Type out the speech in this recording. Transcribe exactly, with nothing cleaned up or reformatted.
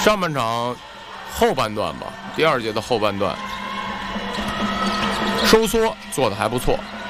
上半场后半段吧，第二节的后半段收缩做得还不错。